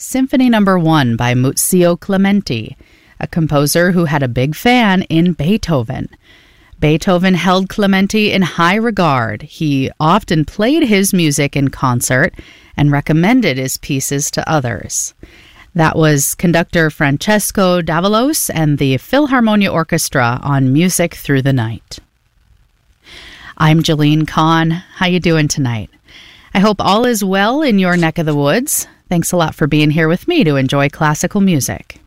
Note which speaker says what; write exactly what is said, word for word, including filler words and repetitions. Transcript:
Speaker 1: Symphony Number One by Muzio Clementi, a composer who had a big fan in Beethoven. Beethoven held Clementi in high regard. He often played his music in concert and recommended his pieces to others. That was conductor Francesco Davalos and the Philharmonia Orchestra on Music Through the Night. I'm Jolene Kahn. How you doing tonight? I hope all is well in your neck of the woods. Thanks a lot for being here with me to enjoy classical music.